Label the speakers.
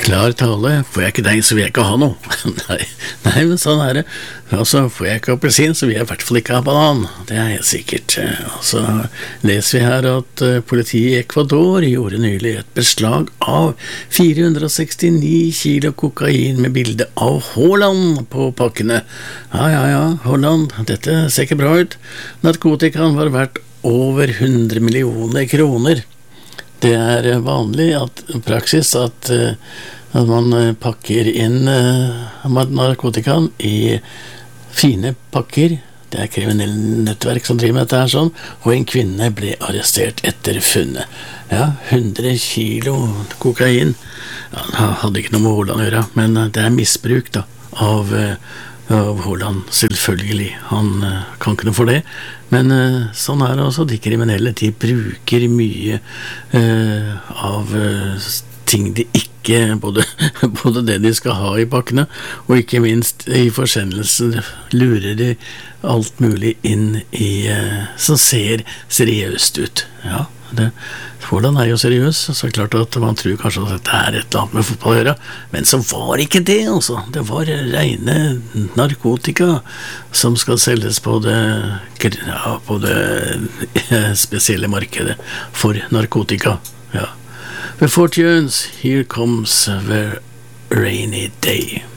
Speaker 1: Klar tale, får jeg ikke deg, så vil jeg ikke ha noe. nei, men sånn er det. Altså, får jeg ikke appelsin, så vil jeg i hvert fall ikke ha banan. Det er helt sikkert. Så leser vi her at politiet i Ecuador gjorde nylig et beslag av 469 kilo kokain med bilde av Haaland på pakkene. Ja, Haaland, dette ser ikke bra ut. Narkotikaen var verdt over 100 millioner kroner. Det er vanlig praksis at man pakker inn narkotikaen i fine pakker. Det er kriminelle nettverk som driver med dette her sånn, og en kvinne ble arrestert etter funnet. Ja, 100 kilo kokain. Ja, han hadde ikke noe med Haaland å gjøre, men det er misbruk da, av Haaland, selvfølgelig. Han kan ikke noe for det. Men sånn er det også. De kriminelle, de bruker mye av ting de ikke, både det de skal ha i pakkene, og ikke minst i forsendelsen lurer de alt mulig inn i som ser seriøst ut. Ja, Haaland er jo seriøs, så er det klart at man tror kanskje at dette er et eller annet med fotball å gjøre, men så var ikke det, altså. Det var rene narkotika som skal selges på det spesielle markedet for narkotika. Ja. Before tunes, here comes the rainy day.